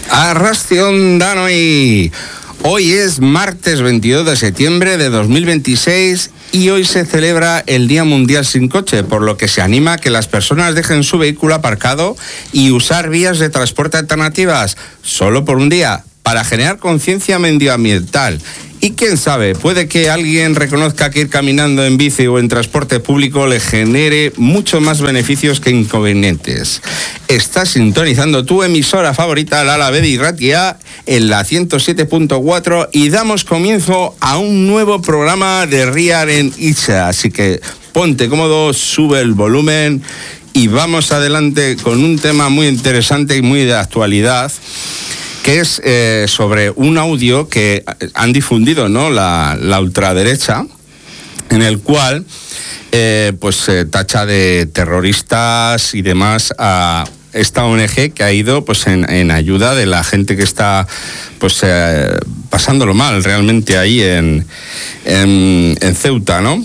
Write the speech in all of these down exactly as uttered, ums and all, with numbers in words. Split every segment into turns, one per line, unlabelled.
Arrastion Danoi. Hoy es martes veintidós de septiembre de dos mil veintiséis y hoy se celebra el Día Mundial Sin Coche, por lo que se anima a que las personas dejen su vehículo aparcado y usar vías de transporte alternativas solo por un día, para generar conciencia medioambiental. Y quién sabe, puede que alguien reconozca que ir caminando en bici o en transporte público le genere mucho más beneficios que inconvenientes. Estás sintonizando tu emisora favorita, la Alavedi Ratia, en la ciento siete punto cuatro, y damos comienzo a un nuevo programa de Riar en Itxa. Así que ponte cómodo, sube el volumen y vamos adelante con un tema muy interesante y muy de actualidad, que es eh, sobre un audio que han difundido, ¿no?, la, la ultraderecha, en el cual eh, pues eh, tacha de terroristas y demás a esta O N G que ha ido pues en, en ayuda de la gente que está pues eh, pasándolo mal realmente ahí en, en, en Ceuta, ¿no?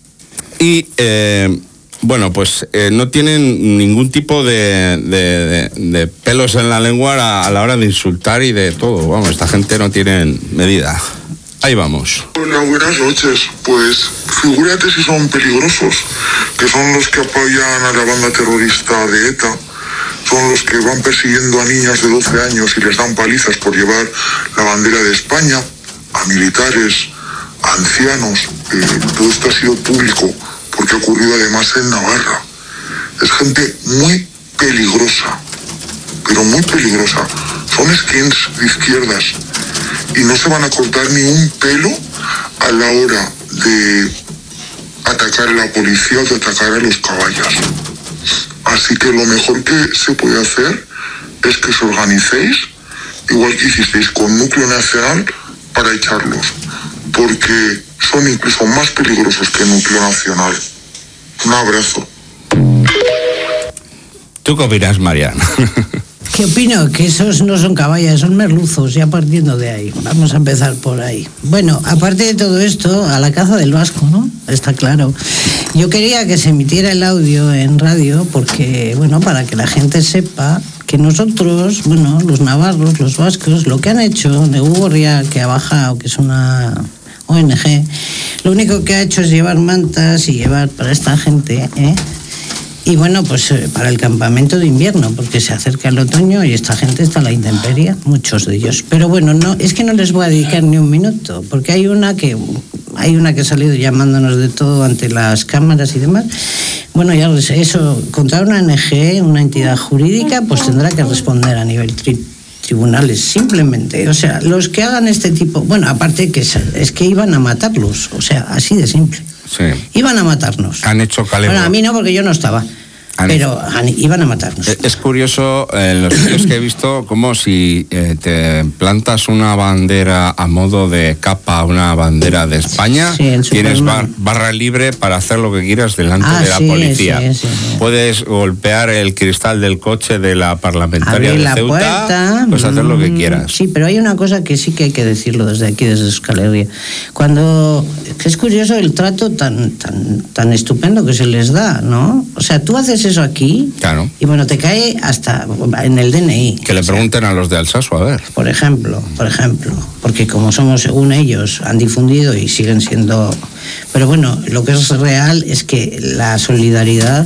Y eh, bueno, pues eh, no tienen ningún tipo de, de, de, de pelos en la lengua a, a la hora de insultar y de todo. Vamos, esta gente no tiene medida. Ahí vamos.
Hola, buenas noches. Pues figúrate si son peligrosos, que son los que apoyan a la banda terrorista de ETA, son los que van persiguiendo a niñas de doce años y les dan palizas por llevar la bandera de España, a militares, a ancianos. Eh, todo esto ha sido público, porque ha ocurrido además en Navarra. Es gente muy peligrosa, pero muy peligrosa. Son skins de izquierdas y no se van a cortar ni un pelo a la hora de atacar a la policía o de atacar a los caballos. Así que lo mejor que se puede hacer es que os organicéis, igual que hicisteis con Núcleo Nacional, para echarlos, porque son incluso más peligrosos que el Núcleo Nacional. Un abrazo.
¿Tú qué opinas, Mariana?
¿Qué opino? Que esos no son caballas, son merluzos, ya partiendo de ahí. Vamos a empezar por ahí. Bueno, aparte de todo esto, a la caza del vasco, ¿no? Está claro. Yo quería que se emitiera el audio en radio porque, bueno, para que la gente sepa que nosotros, bueno, los navarros, los vascos, lo que han hecho de Hugo Ria, que ha bajado, que es una O N G, lo único que ha hecho es llevar mantas y llevar para esta gente, ¿eh? Y bueno, pues para el campamento de invierno, porque se acerca el otoño y esta gente está a la intemperie, muchos de ellos. Pero bueno, no, es que no les voy a dedicar ni un minuto, porque hay una que hay una que ha salido llamándonos de todo ante las cámaras y demás. Bueno, ya eso, contra una O N G, una entidad jurídica, pues tendrá que responder a nivel tri tribunales, simplemente. O sea, los que hagan este tipo, bueno, aparte que es, es que iban a matarlos, o sea, así de simple.
Sí.
Iban a matarnos.
Han hecho calebo.
Bueno, a mí no, porque yo no estaba. Pero iban a matarnos.
Es curioso, en los vídeos que he visto, como si eh, te plantas una bandera a modo de capa, una bandera de España, sí, tienes bar, barra libre para hacer lo que quieras delante ah, de la sí, policía. Sí, sí, sí. Puedes golpear el cristal del coche de la parlamentaria de
la
Ceuta,
puerta,
pues hacer lo que quieras.
Sí, pero hay una cosa que sí que hay que decirlo desde aquí, desde Euskal Herria. Cuando, es curioso el trato tan, tan, tan estupendo que se les da, ¿no? O sea, tú haces eso aquí,
claro,
y bueno, te cae hasta en el D N I.
Que le pregunten a los de Alsasu, a ver.
Por ejemplo, por ejemplo, porque como somos, según ellos, han difundido y siguen siendo... Pero bueno, lo que es real es que la solidaridad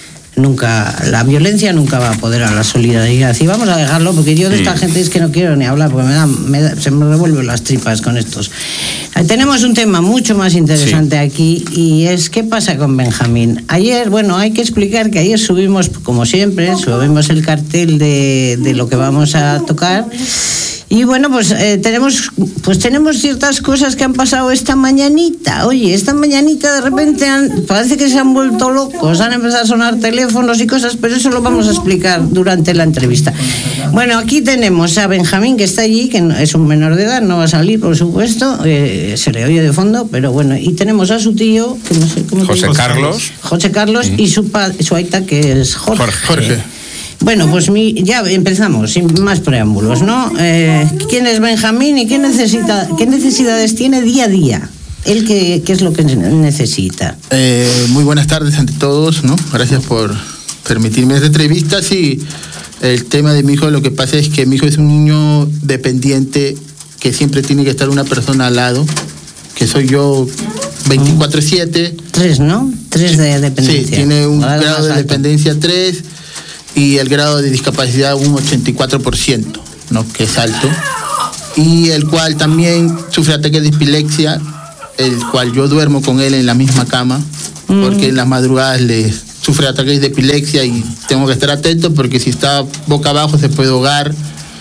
nunca, la violencia nunca va a poder a la solidaridad. Y vamos a dejarlo, porque yo de esta gente es que no quiero ni hablar, porque me da, me da, se me revuelven las tripas con estos. Tenemos un tema mucho más interesante sí. aquí, y es qué pasa con Benjamín. Ayer, bueno, hay que explicar que ayer subimos, como siempre, subimos el cartel de, de lo que vamos a tocar. Y bueno, pues eh, tenemos pues tenemos ciertas cosas que han pasado esta mañanita. Oye, esta mañanita de repente han, parece que se han vuelto locos, han empezado a sonar teléfonos y cosas, pero eso lo vamos a explicar durante la entrevista. Bueno, aquí tenemos a Benjamín, que está allí, que es un menor de edad, no va a salir, por supuesto, eh, se le oye de fondo, pero bueno, y tenemos a su tío, que no sé cómo
José Carlos.
José Carlos, sí. y su, pa, su aita, que es Jorge.
Jorge. Jorge.
Bueno, pues mi, ya empezamos, sin más preámbulos, ¿no? Eh, ¿Quién es Benjamín y qué, necesita, qué necesidades tiene día a día? ¿Él qué, qué es lo que necesita?
Eh, muy buenas tardes ante todos, ¿no? Gracias por permitirme esta entrevista. Sí, El tema de mi hijo, lo que pasa es que mi hijo es un niño dependiente, que siempre tiene que estar una persona al lado, que soy yo veinticuatro siete.
Tres, ¿no? Tres de dependencia.
Sí, tiene un
Ahora
grado de dependencia tres y el grado de discapacidad un ochenta y cuatro por ciento, ¿no? Que es alto. Y el cual también sufre ataques de epilepsia, el cual yo duermo con él en la misma cama, mm. porque en las madrugadas le sufre ataques de epilepsia y tengo que estar atento porque si está boca abajo se puede ahogar,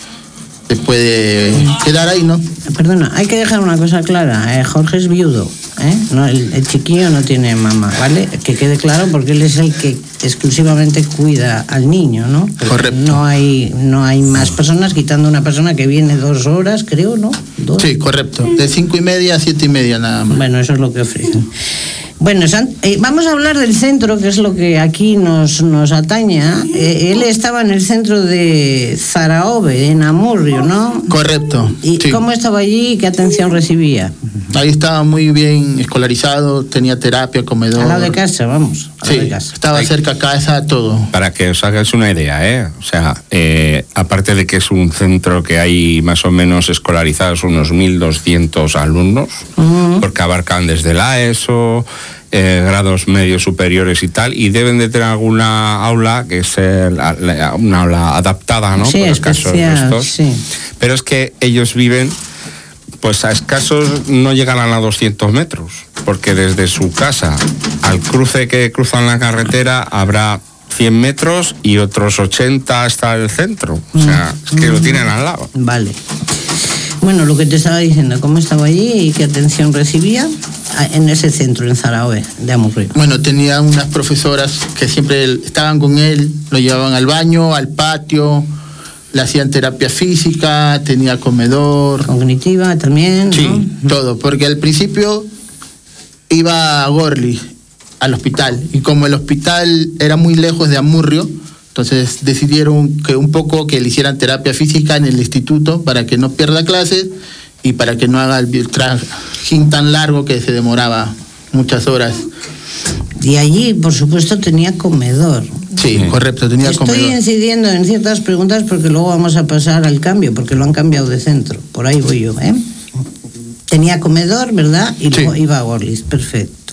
se puede quedar ahí, ¿no?
Perdona, hay que dejar una cosa clara, eh, Jorge es viudo, ¿eh? No, el, el chiquillo no tiene mamá, ¿vale? Que quede claro porque él es el que exclusivamente cuida al niño, ¿no? Porque
correcto.
No hay, no hay más personas, quitando una persona que viene dos horas, creo, ¿no? ¿Dos?
Sí, correcto. De cinco y media a siete y media nada más.
Bueno, eso es lo que ofrecen. Bueno, eh, vamos a hablar del centro, que es lo que aquí nos, nos ataña. Eh, él estaba en el centro de Zaraove, en Amurrio, ¿no?
Correcto.
¿Y sí. cómo estaba allí y qué atención recibía?
Ahí estaba muy bien escolarizado, tenía terapia, comedor.
Al lado de casa, vamos.
Sí, de casa. Estaba Hay, cerca a casa, todo.
Para que os hagáis una idea, ¿eh? O sea, eh, aparte de que es un centro que hay más o menos escolarizados unos mil doscientos alumnos, uh-huh. porque abarcan desde la ESO, eh, grados medios superiores y tal, y deben de tener alguna aula que es el, la, una aula adaptada, ¿no?
Sí,
por
especial,
casos de estos.
Sí.
Pero es que ellos viven, pues a escasos no llegarán a doscientos metros, porque desde su casa al cruce que cruzan la carretera habrá cien metros y otros ochenta hasta el centro. O sea, es que lo tienen al lado.
Vale. Bueno, lo que te estaba diciendo, ¿cómo estaba allí y qué atención recibía en ese centro, en Zaragoza, de Amurrio?
Bueno, tenía unas profesoras que siempre estaban con él, lo llevaban al baño, al patio, le hacían terapia física, tenía comedor.
Cognitiva también, ¿no?
Sí, todo, porque al principio iba a Gorli, al hospital, y como el hospital era muy lejos de Amurrio, entonces decidieron que un poco que le hicieran terapia física en el instituto para que no pierda clases y para que no haga el trajín tan largo que se demoraba muchas horas.
Y allí, por supuesto, tenía comedor.
Sí, sí. Correcto, tenía
Estoy
comedor.
Estoy incidiendo en ciertas preguntas porque luego vamos a pasar al cambio, porque lo han cambiado de centro. Por ahí voy yo, ¿eh? Tenía comedor, ¿verdad? Y luego sí. iba a Gorlis, perfecto.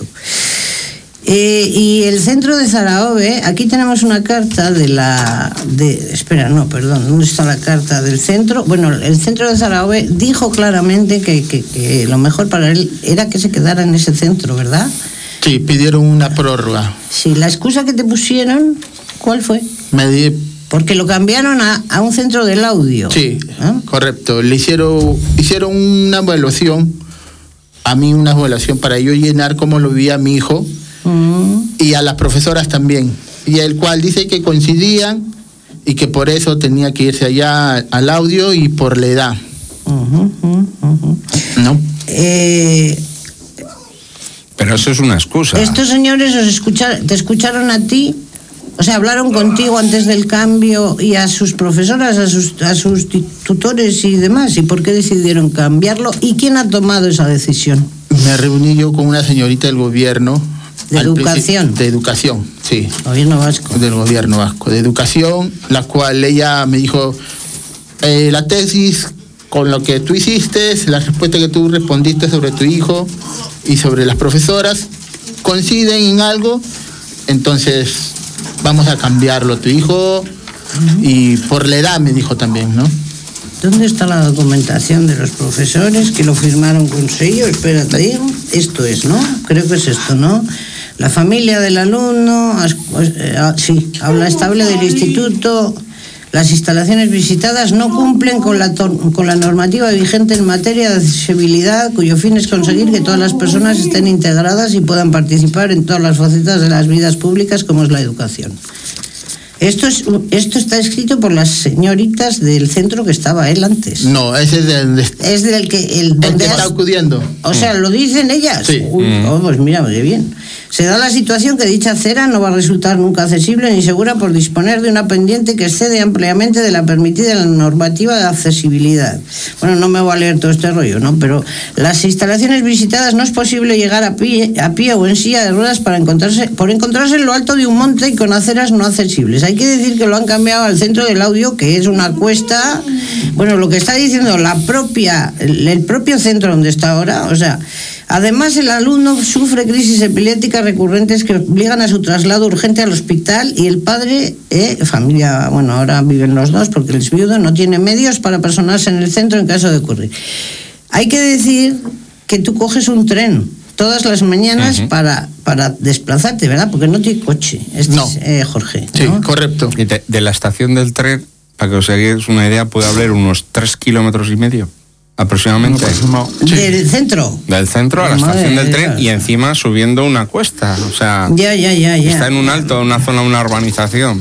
Eh, y el centro de Zaraove, aquí tenemos una carta de la... De, espera, no, perdón, ¿dónde está la carta del centro? Bueno, el centro de Zaraove dijo claramente que, que, que lo mejor para él era que se quedara en ese centro, ¿verdad?
Sí, pidieron una prórroga.
Sí, la excusa que te pusieron, ¿cuál fue?
Me di...
Porque lo cambiaron a, a un centro del audio.
Sí, ¿eh? Correcto. Le hicieron, hicieron una evaluación, a mí una evaluación para yo llenar cómo lo vivía mi hijo. Uh-huh. Y a las profesoras también, y el cual dice que coincidían y que por eso tenía que irse allá al audio y por la edad.
Uh-huh, uh-huh.
¿No?
Eh,
Pero eso es una excusa.
Estos señores os escucharon, te escucharon a ti, o sea, hablaron contigo antes del cambio y a sus profesoras, a sus, a sus tutores y demás, ¿y por qué decidieron cambiarlo? ¿Y quién ha tomado esa decisión?
Me reuní yo con una señorita del gobierno.
¿De educación?
De educación, sí.
Gobierno vasco.
Del gobierno vasco, de educación, la cual ella me dijo, eh, la tesis con lo que tú hiciste, la respuesta que tú respondiste sobre tu hijo y sobre las profesoras, coinciden en algo, entonces vamos a cambiarlo, tu hijo, uh-huh. y por la edad me dijo también, ¿no?
¿Dónde está la documentación de los profesores que lo firmaron con sello? Espérate, esto es, ¿no? Creo que es esto, ¿no? La familia del alumno, sí, aula estable del instituto, las instalaciones visitadas no cumplen con la, con la normativa vigente en materia de accesibilidad, cuyo fin es conseguir que todas las personas estén integradas y puedan participar en todas las facetas de las vidas públicas, como es la educación. Esto es esto está escrito por las señoritas del centro que estaba él antes.
No, ese es del,
es del que el,
el que está acudiendo.
O sea, ¿lo dicen ellas?
Sí.
Uy, oh, pues mira, qué bien. Se da la situación que dicha acera no va a resultar nunca accesible ni segura por disponer de una pendiente que excede ampliamente de la permitida en la normativa de accesibilidad. Bueno, no me voy a leer todo este rollo, ¿no? Pero las instalaciones visitadas no es posible llegar a pie, a pie o en silla de ruedas para encontrarse, por encontrarse en lo alto de un monte y con aceras no accesibles. Hay que decir que lo han cambiado al centro del audio, que es una cuesta. Bueno, lo que está diciendo la propia, el, el propio centro donde está ahora, o sea, además el alumno sufre crisis epilépticas recurrentes que obligan a su traslado urgente al hospital y el padre, eh, familia, bueno, ahora viven los dos porque el viudo no tiene medios para personarse en el centro en caso de ocurrir. Hay que decir que tú coges un tren todas las mañanas uh-huh. para, para desplazarte, ¿verdad? Porque no tiene coche, este
no.
es, eh, Jorge.
Sí,
¿no?
correcto.
Y de, de la estación del tren, para que os hagáis una idea, puede haber unos tres kilómetros y medio, aproximadamente.
No, pues no. Sí.
¿Del centro?
Del centro a la
Madre
estación del tren
Dios.
y encima subiendo una cuesta. O sea,
Ya, ya, ya, ya.
está en un alto, una zona, una urbanización.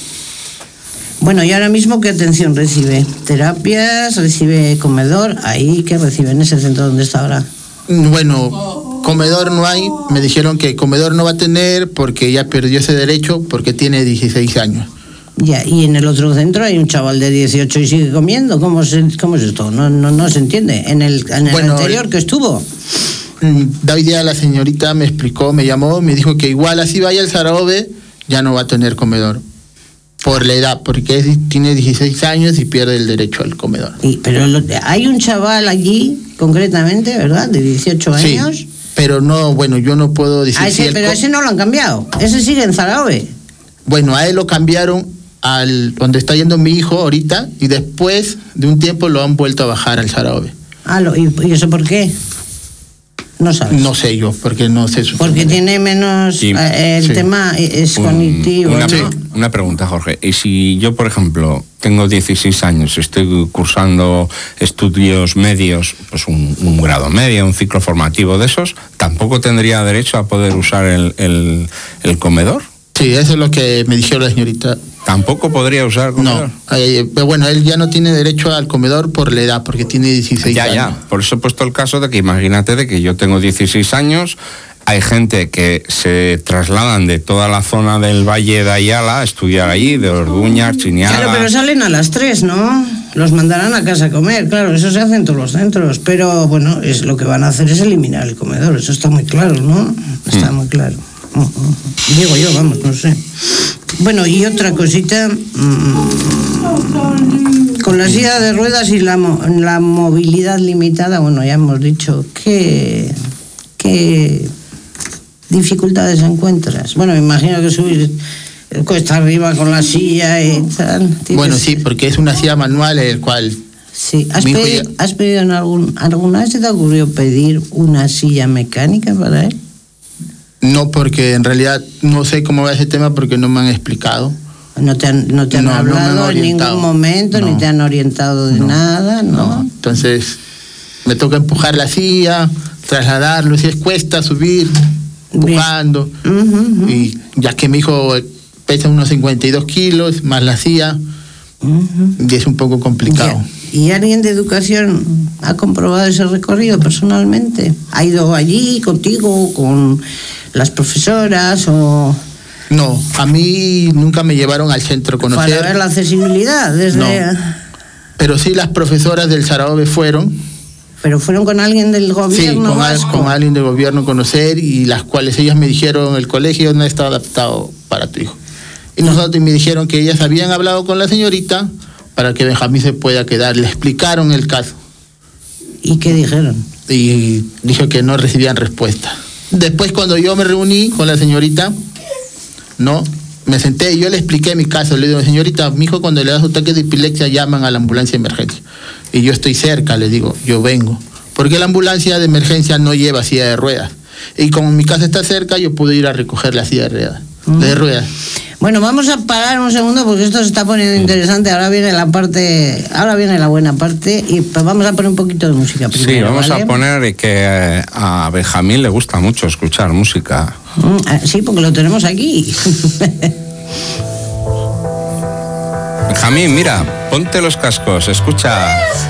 Bueno, y ahora mismo, ¿qué atención recibe? Terapias, recibe comedor, ahí, ¿qué recibe en ese centro donde está ahora?
Bueno, comedor no hay. Me dijeron que comedor no va a tener porque ya perdió ese derecho porque tiene dieciséis años.
Ya, y en el otro centro hay un chaval de dieciocho y sigue comiendo. ¿Cómo, se, cómo es esto? No, no, no se entiende. En el, en el
Bueno,
anterior que estuvo.
Hoy día la señorita me explicó, me llamó, me dijo que igual así vaya el Sarahove, ya no va a tener comedor. Por la edad, porque es, tiene dieciséis años y pierde el derecho al comedor.
Y, pero lo, hay un chaval allí, concretamente, ¿verdad? De dieciocho años.
Sí, pero no, bueno, yo no puedo decir
A ese,
si el
pero
co-
ese no lo han cambiado. Ese sigue en Sarahove.
Bueno, a él lo cambiaron al donde está yendo mi hijo ahorita y después de un tiempo lo han vuelto a bajar al Sarahove.
Ah, lo, y, ¿y eso por qué? No sabes.
No sé yo, porque no sé su
Porque tiene menos,
Sí,
eh, el
sí.
tema es
Un-
cognitivo,
una,
¿no?
una pregunta, Jorge. Y si yo, por ejemplo, tengo dieciséis años, estoy cursando estudios medios, pues un, un grado medio, un ciclo formativo de esos, ¿tampoco tendría derecho a poder usar el, el, el comedor?
Sí, eso es lo que me dijeron la señorita.
¿Tampoco podría usar el comedor?
No, eh, pero bueno, él ya no tiene derecho al comedor por la edad, porque tiene dieciséis
Ya,
años.
ya. Por eso he puesto el caso de que imagínate de que yo tengo dieciséis años, hay gente que se trasladan de toda la zona del Valle de Ayala a estudiar allí, de Orduña, Chiniaga.
Claro, pero salen a las tres, ¿no? Los mandarán a casa a comer, claro, eso se hace en todos los centros. Pero bueno, es lo que van a hacer es eliminar el comedor, eso está muy claro, ¿no? Está muy claro. Uh, uh. Digo yo, vamos, no sé. Bueno, y otra cosita, mmm, con la silla de ruedas y la, mo- la movilidad limitada, bueno, ya hemos dicho, ¿qué, qué dificultades encuentras? Bueno, me imagino que subir cuesta arriba con la silla y tal. ¿Tienes?
Bueno, sí, porque es una silla manual el cual...
Sí, ¿has
mi hijo
pedido,
ya-
has pedido en algún, alguna vez se te ocurrió pedir una silla mecánica para él?
No, porque en realidad no sé cómo va ese tema porque no me han explicado.
No te han, no te han
No, no me han
hablado en
orientado.
ningún momento,
No.
ni te han orientado de
No.
nada, ¿no?
Entonces, me toca empujar la silla, trasladarlo, si es cuesta subir, empujando.
Ujú, ujú.
Y ya que mi hijo pesa unos cincuenta y dos kilos, más la silla,
Ujú.
y es un poco complicado.
Ya. ¿Y alguien de educación ha comprobado ese recorrido personalmente? ¿Ha ido allí contigo, con las profesoras o
No, a mí nunca me llevaron al centro a conocer.
para ver la accesibilidad? Desde...
No. Pero sí las profesoras del Sarahove fueron,
Pero fueron con alguien del
sí,
gobierno
con, al-
vasco.
con alguien del gobierno a conocer y las cuales ellas me dijeron, el colegio no está adaptado para tu hijo. Y nosotros me dijeron que ellas habían hablado con la señorita para que Benjamín se pueda quedar. Le explicaron el caso
¿Y qué dijeron?
y dijo que no recibían respuesta. Después cuando yo me reuní con la señorita, no, me senté y yo le expliqué mi caso. Le digo, señorita, mi hijo cuando le da su ataque de epilepsia llaman a la ambulancia de emergencia. Y yo estoy cerca, le digo, yo vengo. Porque la ambulancia de emergencia no lleva silla de ruedas. Y como mi casa está cerca, yo pude ir a recoger la silla de ruedas. De ruedas.
Bueno, vamos a parar un segundo porque esto se está poniendo interesante. Ahora viene la parte, ahora viene la buena parte y pues vamos a poner un poquito de música primero.
Sí, vamos
¿vale?
a poner que eh, a Benjamín le gusta mucho escuchar música.
Mm, ah, sí, porque lo tenemos aquí.
Benjamín, mira, ponte los cascos, escucha.